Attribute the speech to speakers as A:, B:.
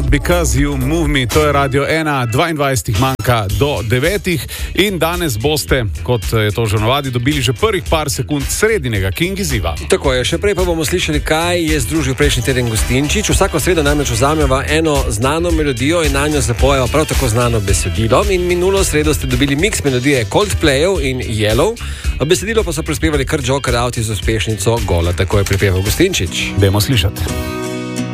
A: Not Because You Move Me, to je Radio 1, 22 manjka do 9 in danes boste, kot je to že navadi, dobili že prvih par sekund sredinega King izziva.
B: Tako je, še prej pa bomo slišali, kaj je združil prejšnji teden Gustinčič. Vsako sredo namreč vzameva eno znano melodijo in na njo zapojeva prav tako znano besedilo. In minulo sredo ste dobili miks melodije Coldplayov in Yellow. Besedilo pa so prispevali kar Joker Out z uspešnico Gola, tako je pripeval Gustinčič.
A: Dajmo slišati.